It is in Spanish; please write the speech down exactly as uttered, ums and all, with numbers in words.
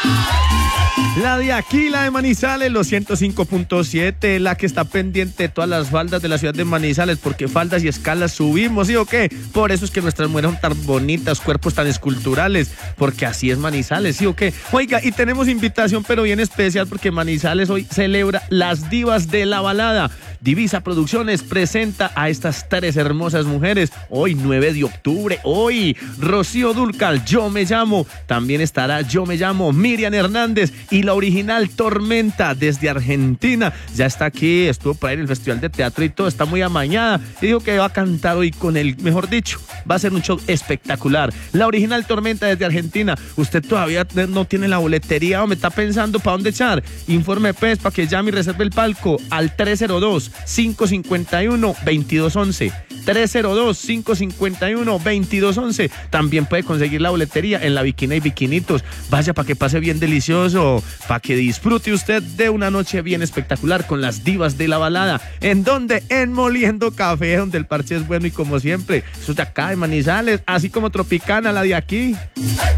La de aquí, la de Manizales, los ciento cinco punto siete, la que está pendiente de todas las faldas de la ciudad de Manizales, porque faldas y escalas subimos, ¿sí o qué? Por eso es que nuestras mujeres son tan bonitas, cuerpos tan esculturales, porque así es Manizales, ¿sí o qué? Oiga, y tenemos invitación, pero bien especial, porque Manizales hoy celebra las divas de la balada. Divisa Producciones presenta a estas tres hermosas mujeres, hoy nueve de octubre, hoy Rocío Dúrcal, Yo Me Llamo, también estará Yo Me Llamo, Miriam Hernández y la original Tormenta desde Argentina, ya está aquí, estuvo por ahí en el Festival de Teatro y todo, está muy amañada y dijo que va a cantar hoy con él, mejor dicho, va a ser un show espectacular. La original Tormenta desde Argentina, usted todavía no tiene la boletería o me está pensando para dónde echar, informe pues para que llame y reserve el palco al tres cero dos, cinco cinco uno, dos dos once, tres cero dos, cinco cinco uno, dos dos once. También puede conseguir la boletería en la Bikina y Bikinitos. Vaya para que pase bien delicioso, para que disfrute usted de una noche bien espectacular con las divas de la balada. ¿En dónde? En Moliendo Café, donde el parche es bueno y como siempre, eso es de acá de Manizales, así como Tropicana, la de aquí.